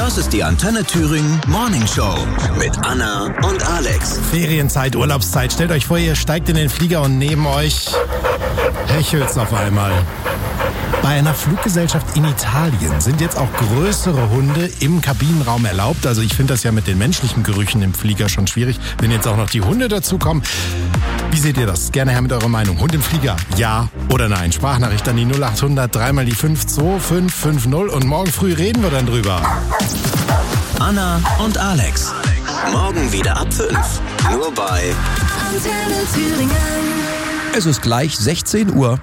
Das ist die Antenne Thüringen Morning Show mit Anna und Alex. Ferienzeit, Urlaubszeit. Stellt euch vor, ihr steigt in den Flieger und neben euch hechelt's auf einmal. Bei einer Fluggesellschaft in Italien sind jetzt auch größere Hunde im Kabinenraum erlaubt. Also ich finde das ja mit den menschlichen Gerüchen im Flieger schon schwierig, wenn jetzt auch noch die Hunde dazukommen. Wie seht ihr das? Gerne her mit eurer Meinung. Hund im Flieger, ja oder nein? Sprachnachricht an die 0800 3 mal die 52550 und morgen früh reden wir dann drüber. Anna und Alex. Morgen wieder ab 5. Nur bei Antenne Thüringen. Es ist gleich 16 Uhr.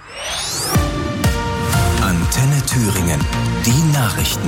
Antenne Thüringen. Die Nachrichten.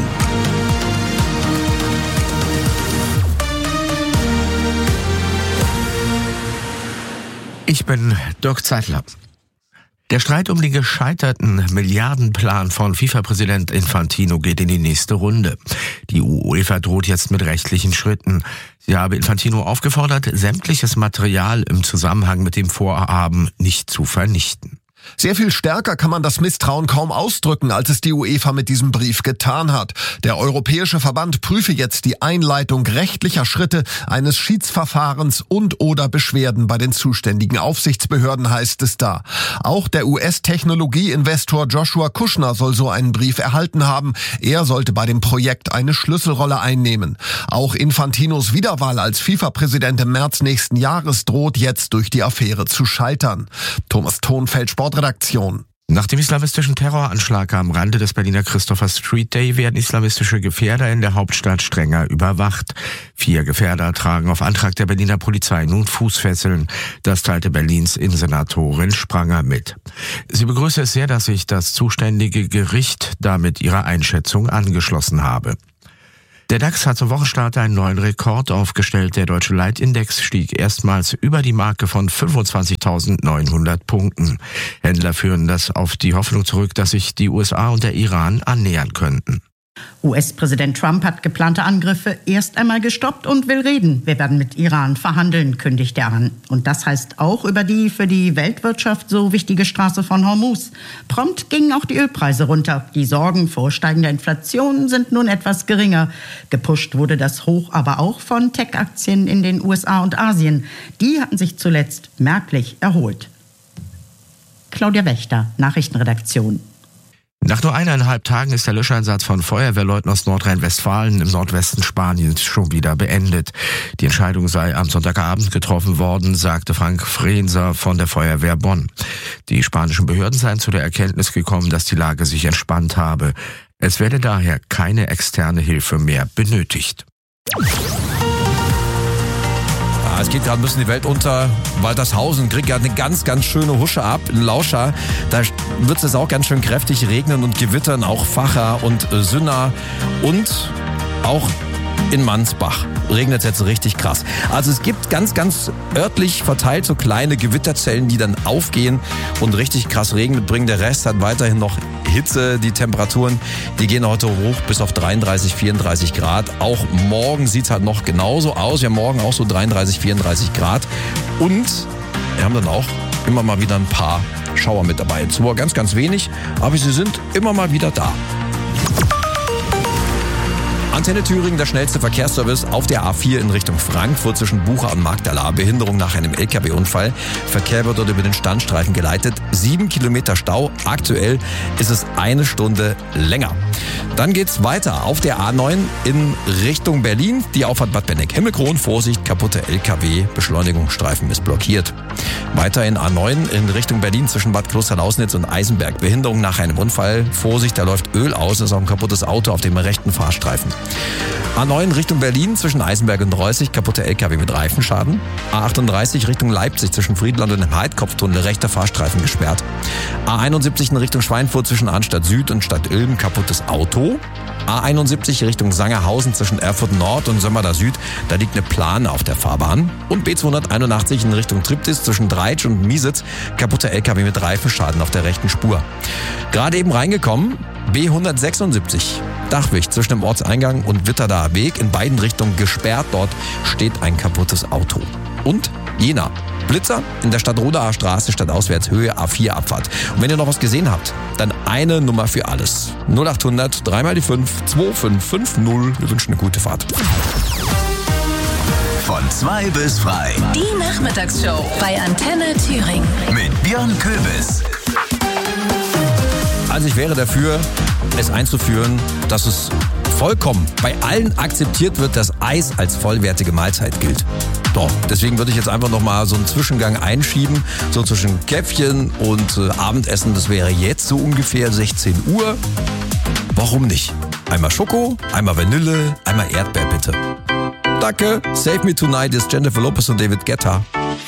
Ich bin Dirk Zeitler. Der Streit um den gescheiterten Milliardenplan von FIFA-Präsident Infantino geht in die nächste Runde. Die UEFA droht jetzt mit rechtlichen Schritten. Sie habe Infantino aufgefordert, sämtliches Material im Zusammenhang mit dem Vorhaben nicht zu vernichten. Sehr viel stärker kann man das Misstrauen kaum ausdrücken, als es die UEFA mit diesem Brief getan hat. Der Europäische Verband prüfe jetzt die Einleitung rechtlicher Schritte eines Schiedsverfahrens und/oder Beschwerden bei den zuständigen Aufsichtsbehörden, heißt es da. Auch der US-Technologie-Investor Joshua Kushner soll so einen Brief erhalten haben. Er sollte bei dem Projekt eine Schlüsselrolle einnehmen. Auch Infantinos Wiederwahl als FIFA-Präsident im März nächsten Jahres droht jetzt durch die Affäre zu scheitern. Thomas Thonfeld, Sportredaktion. Nach dem islamistischen Terroranschlag am Rande des Berliner Christopher Street Day werden islamistische Gefährder in der Hauptstadt strenger überwacht. 4 Gefährder tragen auf Antrag der Berliner Polizei nun Fußfesseln. Das teilte Berlins Innensenatorin Spranger mit. Sie begrüße es sehr, dass sich das zuständige Gericht damit ihrer Einschätzung angeschlossen habe. Der DAX hat zum Wochenstart einen neuen Rekord aufgestellt. Der deutsche Leitindex stieg erstmals über die Marke von 25.900 Punkten. Händler führen das auf die Hoffnung zurück, dass sich die USA und der Iran annähern könnten. US-Präsident Trump hat geplante Angriffe erst einmal gestoppt und will reden. Wir werden mit Iran verhandeln, kündigt er an. Und das heißt auch über die für die Weltwirtschaft so wichtige Straße von Hormuz. Prompt gingen auch die Ölpreise runter. Die Sorgen vor steigender Inflation sind nun etwas geringer. Gepusht wurde das Hoch aber auch von Tech-Aktien in den USA und Asien. Die hatten sich zuletzt merklich erholt. Claudia Wächter, Nachrichtenredaktion. Nach nur 1,5 Tagen ist der Löscheinsatz von Feuerwehrleuten aus Nordrhein-Westfalen im Nordwesten Spaniens schon wieder beendet. Die Entscheidung sei am Sonntagabend getroffen worden, sagte Frank Frenser von der Feuerwehr Bonn. Die spanischen Behörden seien zu der Erkenntnis gekommen, dass die Lage sich entspannt habe. Es werde daher keine externe Hilfe mehr benötigt. Es geht gerade ein bisschen die Welt unter. Waltershausen kriegt gerade eine ganz, ganz schöne Husche ab. In Lauscha, da wird es auch ganz schön kräftig regnen und gewittern. Auch Vacha und Sünna und auch in Mansbach regnet es jetzt richtig krass. Also es gibt ganz, ganz örtlich verteilt so kleine Gewitterzellen, die dann aufgehen und richtig krass Regen bringen. Der Rest hat weiterhin noch Hitze. Die Temperaturen, die gehen heute hoch bis auf 33, 34 Grad. Auch morgen sieht es halt noch genauso aus. Wir haben morgen auch so 33, 34 Grad. Und wir haben dann auch immer mal wieder ein paar Schauer mit dabei. Zwar ganz, ganz wenig, aber sie sind immer mal wieder da. Antenne Thüringen, der schnellste Verkehrsservice auf der A4 in Richtung Frankfurt zwischen Bucha und Magdala. Behinderung nach einem LKW-Unfall. Verkehr wird dort über den Standstreifen geleitet. 7 Kilometer Stau. Aktuell ist es 1 Stunde länger. Dann geht's weiter auf der A9 in Richtung Berlin. Die Auffahrt Bad Benneck-Himmelkron. Vorsicht, kaputte LKW. Beschleunigungsstreifen ist blockiert. Weiter in A9 in Richtung Berlin zwischen Bad Klosterlausnitz und Eisenberg. Behinderung nach einem Unfall. Vorsicht, da läuft Öl aus. Das ist auch ein kaputtes Auto auf dem rechten Fahrstreifen. A9 Richtung Berlin zwischen Eisenberg und Reußig, kaputte LKW mit Reifenschaden. A38 Richtung Leipzig zwischen Friedland und dem Heidkopftunnel, rechter Fahrstreifen gesperrt. A71 in Richtung Schweinfurt zwischen Arnstadt Süd und Stadt Ilm, kaputtes Auto. A71 Richtung Sangerhausen zwischen Erfurt Nord und Sömmerda Süd, da liegt eine Plane auf der Fahrbahn. Und B281 in Richtung Triptis zwischen Dreitsch und Miesitz, kaputter LKW mit Reifenschaden auf der rechten Spur. Gerade eben reingekommen, B176, Dachwig zwischen dem Ortseingang und Witterdaer Weg, in beiden Richtungen gesperrt, dort steht ein kaputtes Auto. Und Jena, Blitzer in der Stadtrodaer Straße, stadtauswärts, Höhe A4 Abfahrt. Und wenn ihr noch was gesehen habt, dann eine Nummer für alles. 0800 3 mal die 5 2550. Wir wünschen eine gute Fahrt. Von 2 bis frei. Die Nachmittagsshow bei Antenne Thüringen. Mit Björn Köbis. Also ich wäre dafür, es einzuführen, dass es vollkommen bei allen akzeptiert wird, dass Eis als vollwertige Mahlzeit gilt. Doch, deswegen würde ich jetzt einfach nochmal so einen Zwischengang einschieben, so zwischen Käffchen und Abendessen, das wäre jetzt so ungefähr 16 Uhr. Warum nicht? Einmal Schoko, einmal Vanille, einmal Erdbeer bitte. Danke, Save Me Tonight ist Jennifer Lopez und David Guetta.